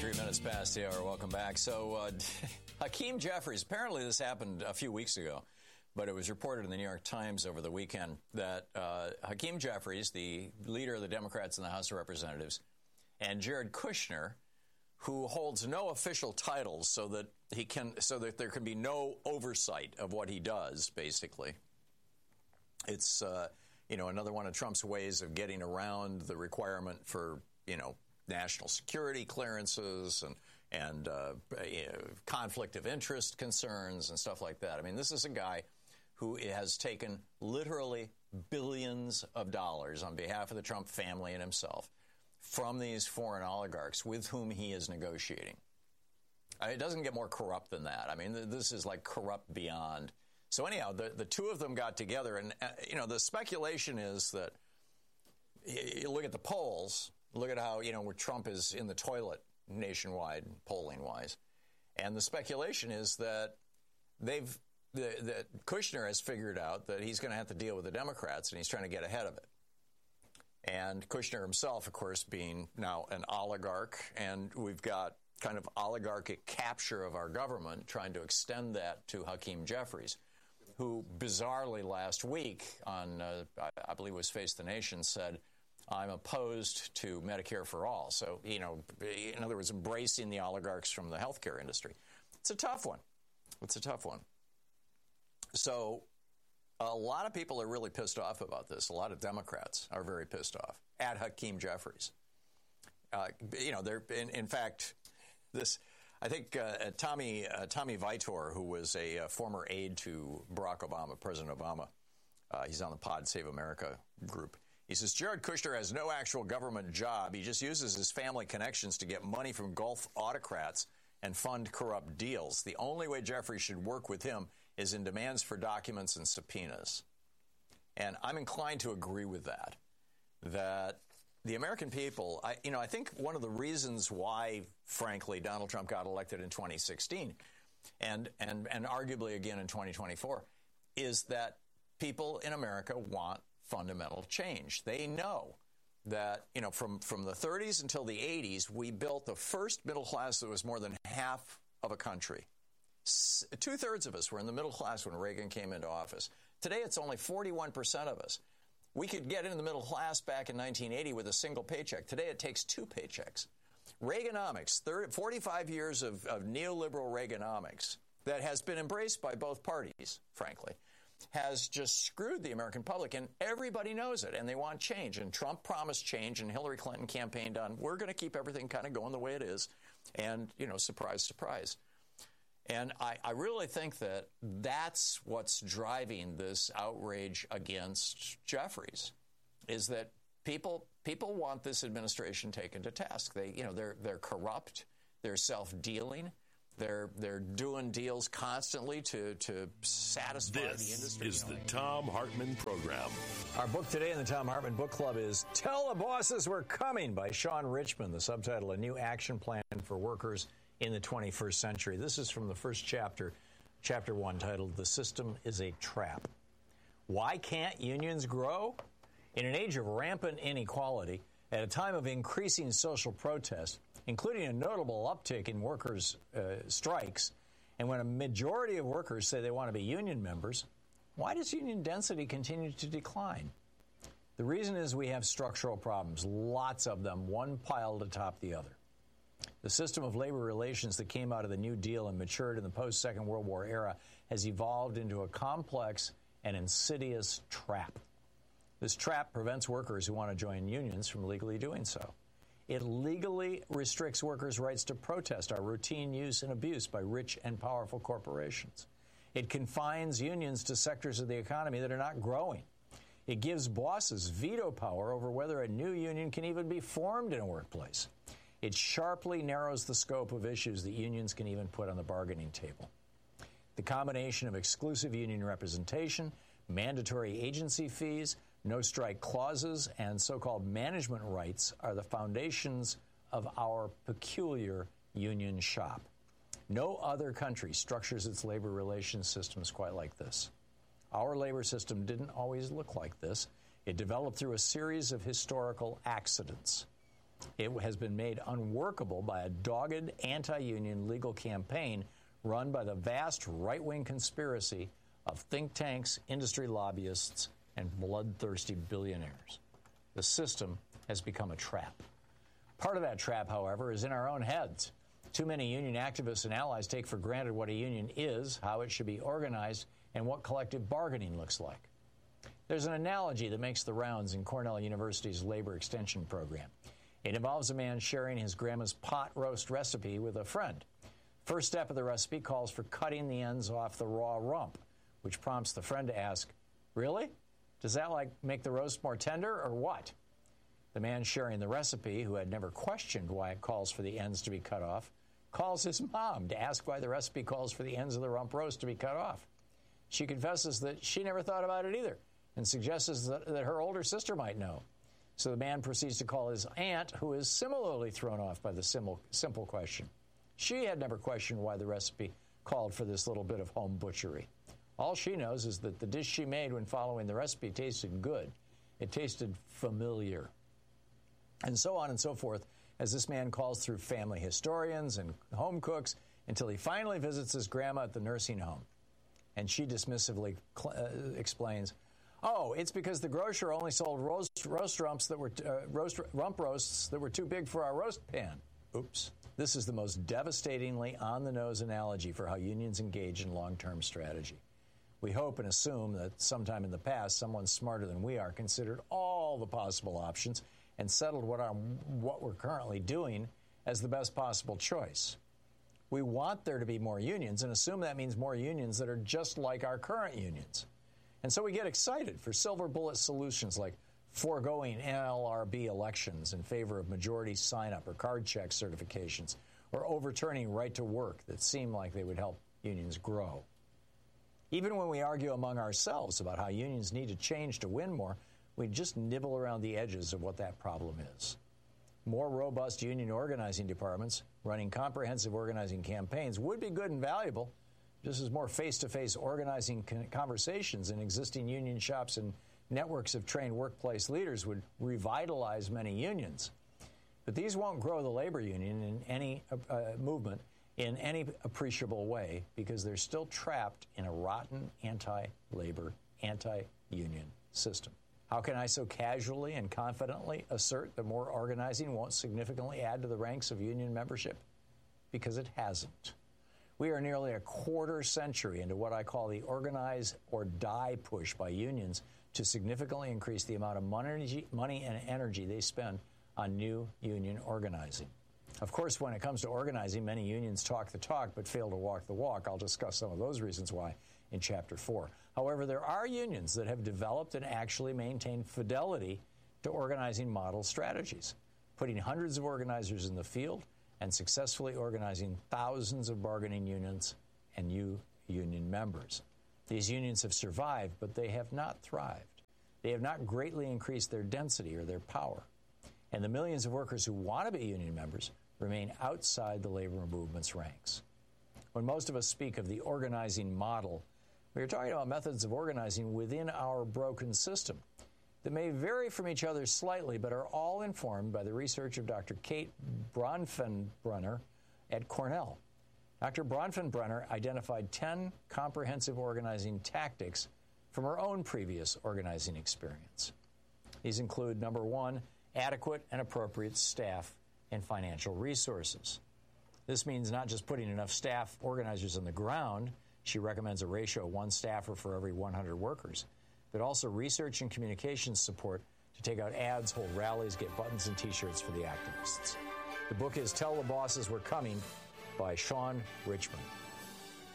23 minutes past the hour. Welcome back. So, Hakeem Jeffries, apparently this happened a few weeks ago, but it was reported in the New York Times over the weekend that Hakeem Jeffries, the leader of the Democrats in the House of Representatives, and Jared Kushner, who holds no official titles so that there can be no oversight of what he does, basically. It's, another one of Trump's ways of getting around the requirement for, national security clearances and conflict of interest concerns and stuff like that. I mean, this is a guy who has taken literally billions of dollars on behalf of the Trump family and himself from these foreign oligarchs with whom he is negotiating. It doesn't get more corrupt than that. I mean, this is like corrupt beyond. So anyhow, the two of them got together, and, the speculation is that you look at the polls. Look at how, where Trump is in the toilet nationwide, polling-wise. And the speculation is that that Kushner has figured out that he's going to have to deal with the Democrats, and he's trying to get ahead of it. And Kushner himself, of course, being now an oligarch, and we've got kind of oligarchic capture of our government, trying to extend that to Hakeem Jeffries, who bizarrely last week on, I believe it was Face the Nation, said, I'm opposed to Medicare for all. So, in other words, embracing the oligarchs from the healthcare industry. It's a tough one. So a lot of people are really pissed off about this. A lot of Democrats are very pissed off at Hakeem Jeffries. They're in fact, this. I think Tommy Vitor, who was a former aide to Barack Obama, President Obama, he's on the Pod Save America group. He says, Jared Kushner has no actual government job. He just uses his family connections to get money from Gulf autocrats and fund corrupt deals. The only way Jeffrey should work with him is in demands for documents and subpoenas. And I'm inclined to agree with that the American people, I think one of the reasons why, frankly, Donald Trump got elected in 2016 and arguably again in 2024 is that people in America want fundamental change. They know that, from the 30s until the 80s, we built the first middle class that was more than half of a country. Two-thirds of us were in the middle class when Reagan came into office. Today, it's only 41% of us. We could get into the middle class back in 1980 with a single paycheck. Today, it takes two paychecks. Reaganomics, 45 years of neoliberal Reaganomics that has been embraced by both parties, frankly, has just screwed the American public, and everybody knows it, and they want change. And Trump promised change, and Hillary Clinton campaigned on, we're going to keep everything kind of going the way it is. And, surprise, surprise. And I really think that that's what's driving this outrage against Jeffries, is that people want this administration taken to task. They're corrupt, they're self-dealing. They're doing deals constantly to satisfy the industry. This is the Thom Hartmann Program. Our book today in the Thom Hartmann Book Club is Tell the Bosses We're Coming by Sean Richman. The subtitle, A New Action Plan for Workers in the 21st Century. This is from the first chapter, Chapter 1, titled The System is a Trap. Why can't unions grow? In an age of rampant inequality, at a time of increasing social protest, including a notable uptick in workers' strikes, and when a majority of workers say they want to be union members, why does union density continue to decline? The reason is we have structural problems, lots of them, one piled atop the other. The system of labor relations that came out of the New Deal and matured in the post-Second World War era has evolved into a complex and insidious trap. This trap prevents workers who want to join unions from legally doing so. It legally restricts workers' rights to protest our routine use and abuse by rich and powerful corporations. It confines unions to sectors of the economy that are not growing. It gives bosses veto power over whether a new union can even be formed in a workplace. It sharply narrows the scope of issues that unions can even put on the bargaining table. The combination of exclusive union representation, mandatory agency fees, no strike clauses, and so-called management rights are the foundations of our peculiar union shop. No other country structures its labor relations systems quite like this. Our labor system didn't always look like this. It developed through a series of historical accidents. It has been made unworkable by a dogged anti-union legal campaign run by the vast right-wing conspiracy of think tanks, industry lobbyists, and bloodthirsty billionaires. The system has become a trap. Part of that trap, however, is in our own heads. Too many union activists and allies take for granted what a union is, how it should be organized, and what collective bargaining looks like. There's an analogy that makes the rounds in Cornell University's labor extension program. It involves a man sharing his grandma's pot roast recipe with a friend. First step of the recipe calls for cutting the ends off the raw rump, which prompts the friend to ask, "Really? Does that make the roast more tender or what?" The man sharing the recipe, who had never questioned why it calls for the ends to be cut off, calls his mom to ask why the recipe calls for the ends of the rump roast to be cut off. She confesses that she never thought about it either and suggests that her older sister might know. So the man proceeds to call his aunt, who is similarly thrown off by the simple question. She had never questioned why the recipe called for this little bit of home butchery. All she knows is that the dish she made when following the recipe tasted good. It tasted familiar. And so on and so forth, as this man calls through family historians and home cooks until he finally visits his grandma at the nursing home. And she dismissively explains, "Oh, it's because the grocer only sold roast rumps that were rump roasts that were too big for our roast pan." Oops. This is the most devastatingly on-the-nose analogy for how unions engage in long-term strategy. We hope and assume that sometime in the past, someone smarter than we are considered all the possible options and settled what we're currently doing as the best possible choice. We want there to be more unions and assume that means more unions that are just like our current unions. And so we get excited for silver bullet solutions like foregoing NLRB elections in favor of majority sign-up or card check certifications, or overturning right to work that seem like they would help unions grow. Even when we argue among ourselves about how unions need to change to win more, we just nibble around the edges of what that problem is. More robust union organizing departments running comprehensive organizing campaigns would be good and valuable, just as more face-to-face organizing conversations in existing union shops and networks of trained workplace leaders would revitalize many unions. But these won't grow the labor union in any movement in any appreciable way because they're still trapped in a rotten anti-labor, anti-union system. How can I so casually and confidently assert that more organizing won't significantly add to the ranks of union membership? Because it hasn't. We are nearly a quarter century into what I call the organize or die push by unions to significantly increase the amount of money and energy they spend on new union organizing. Of course, when it comes to organizing, many unions talk the talk but fail to walk the walk. I'll discuss some of those reasons why in Chapter 4. However, there are unions that have developed and actually maintained fidelity to organizing model strategies, putting hundreds of organizers in the field and successfully organizing thousands of bargaining units and new union members. These unions have survived, but they have not thrived. They have not greatly increased their density or their power. And the millions of workers who want to be union members remain outside the labor movement's ranks. When most of us speak of the organizing model, we are talking about methods of organizing within our broken system that may vary from each other slightly, but are all informed by the research of Dr. Kate Bronfenbrenner at Cornell. Dr. Bronfenbrenner identified 10 comprehensive organizing tactics from her own previous organizing experience. These include, number one, adequate and appropriate staff and financial resources. This means not just putting enough staff organizers on the ground. She recommends a ratio of one staffer for every 100 workers, but also research and communications support to take out ads, hold rallies, get buttons and T-shirts for the activists. The book is Tell the Bosses We're Coming by Sean Richmond.